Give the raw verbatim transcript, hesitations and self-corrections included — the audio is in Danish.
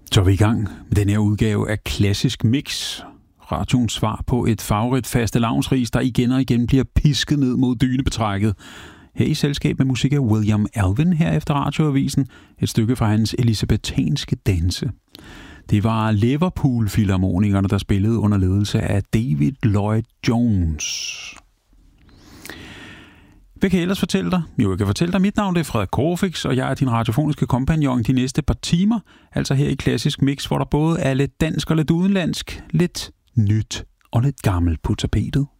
Så er vi i gang med den her udgave af Klassisk Mix. Radioens svar på et favorit fastelavnsris, der igen og igen bliver pisket ned mod dynebetrækket. Her i selskab med musik af William Alvin her efter Radioavisen. Et stykke fra hans elisabethanske danse. Det var Liverpool-filharmonikerne, der spillede under ledelse af David Lloyd Jones. Hvad kan jeg ellers fortælle dig? Jo, jeg kan fortælle dig, mit navn det er Frederik Korfix, og jeg er din radiofoniske kompagnon de næste par timer. Altså her i Klassisk Mix, hvor der både er lidt dansk og lidt udenlandsk, lidt nyt og lidt gammelt på tapetet.